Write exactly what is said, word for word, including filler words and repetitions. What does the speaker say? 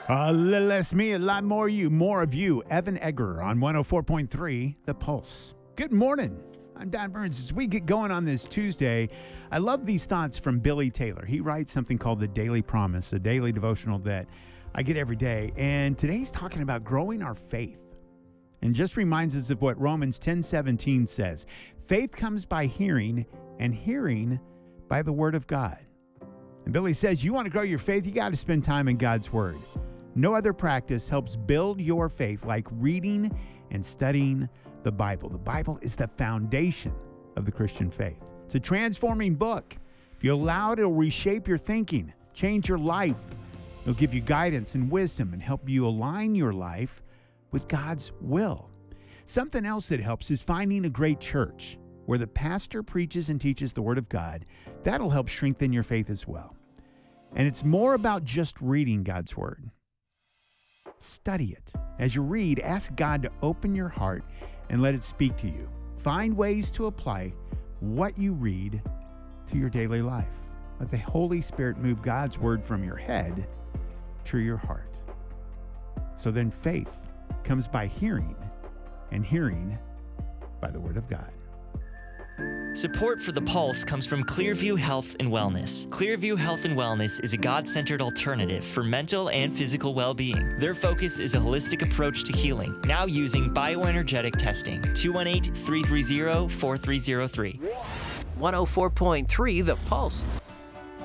A little less me, a lot more you, more of you. Evan Egger on one oh four point three, The Pulse. Good morning. I'm Don Burns. As we get going on this Tuesday, I love these thoughts from Billy Taylor. He writes something called The Daily Promise, a daily devotional that I get every day. And today's talking about growing our faith. And just reminds us of what Romans ten seventeen says. Faith comes by hearing, and hearing by the word of God. And Billy says, you want to grow your faith, you got to spend time in God's word. No other practice helps build your faith like reading and studying the Bible. The Bible is the foundation of the Christian faith. It's a transforming book. If you allow it, it'll reshape your thinking, change your life. It'll give you guidance and wisdom and help you align your life with God's will. Something else that helps is finding a great church where the pastor preaches and teaches the Word of God. That'll help strengthen your faith as well. And it's more about just reading God's Word. Study it. As you read, ask God to open your heart and let it speak to you. Find ways to apply what you read to your daily life. Let the Holy Spirit move God's Word from your head to your heart. So then faith comes by hearing, and hearing by the Word of God. Support for The Pulse comes from Clearview Health and Wellness. Clearview Health and Wellness is a God-centered alternative for mental and physical well-being. Their focus is a holistic approach to healing, now using bioenergetic testing. two one eight, three three zero, four three zero three. one oh four point three The Pulse.